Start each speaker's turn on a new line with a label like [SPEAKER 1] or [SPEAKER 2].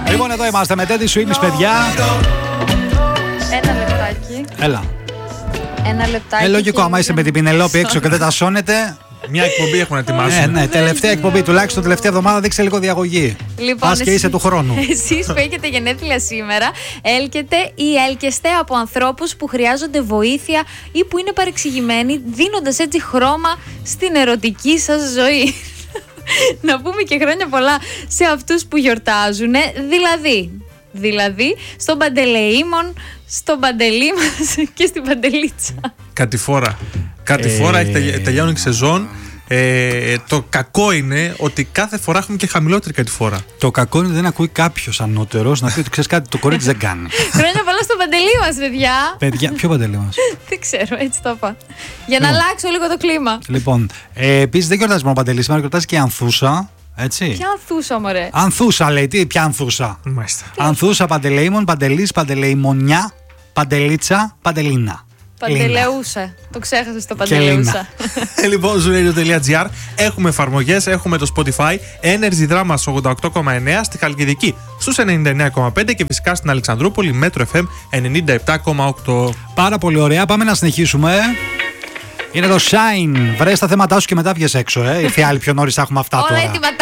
[SPEAKER 1] Λοιπόν, εδώ είμαστε με Teddy Swims, παιδιά.
[SPEAKER 2] Ένα λεπτάκι.
[SPEAKER 1] Έλα.
[SPEAKER 2] Ένα λεπτάκι.
[SPEAKER 1] Λογικό, άμα είσαι με την Πινελόπη έξω και δεν τα σώνετε.
[SPEAKER 3] Μια εκπομπή έχουν ετοιμάσει.
[SPEAKER 1] Ναι, τελευταία εκπομπή. Τουλάχιστον τελευταία εβδομάδα δείξε λίγο διαγωγή.
[SPEAKER 2] Λοιπόν,
[SPEAKER 1] πας και είσαι του χρόνου.
[SPEAKER 2] Εσείς που έχετε γενέθλια σήμερα, έλκετε ή έλκεστε από ανθρώπους που χρειάζονται βοήθεια ή που είναι παρεξηγημένοι, δίνοντας έτσι χρώμα στην ερωτική σας ζωή. Να πούμε και χρόνια πολλά σε αυτούς που γιορτάζουν. Δηλαδή, στον Παντελεήμον, στον Παντελή μας και στην Παντελίτσα.
[SPEAKER 3] Κατηφόρα τελειώνει η σεζόν. Το κακό είναι ότι κάθε φορά έχουμε και χαμηλότερη κατηφόρα.
[SPEAKER 1] Το κακό είναι ότι δεν ακούει κάποιος ανώτερος να πει ότι ξέρεις κάτι, το κορίτσι δεν κάνει.
[SPEAKER 2] Χρόνια πολλά στον Παντελή μας, παιδιά.
[SPEAKER 1] Παιδιά, ποιο Παντελή μας?
[SPEAKER 2] Δεν ξέρω, έτσι το είπα. Για να αλλάξω λίγο το κλίμα.
[SPEAKER 1] Λοιπόν, επίσης δεν γιορτάζει μόνο ο Παντελής, σήμερα γιορτάζει και η Ανθούσα. Έτσι.
[SPEAKER 2] Ποια Ανθούσα, μωρέ?
[SPEAKER 1] Ανθούσα λέει, ποια Ανθούσα?
[SPEAKER 3] Μάλιστα.
[SPEAKER 1] Ανθούσα, Παντελεήμον, Παντελής, Παντελεημονιά, Παντελίτσα, Παντελίνα.
[SPEAKER 2] Παντελεούσα. Το ξέχασες το Παντελεούσα.
[SPEAKER 3] Λοιπόν, zooradio.gr. Έχουμε εφαρμογές, έχουμε το Spotify, Energy Drama 88,9 στη Χαλκιδική στους 99,5 και φυσικά στην Αλεξανδρούπολη Metro FM 97,8.
[SPEAKER 1] Πάρα πολύ ωραία, πάμε να συνεχίσουμε. Είναι το Shine. Βρες τα θέματά σου και μετά βγες έξω. Ήρθε άλλη πιο νωρίς, έχουμε αυτά
[SPEAKER 2] Όλα
[SPEAKER 1] τώρα.
[SPEAKER 2] έτοιμα.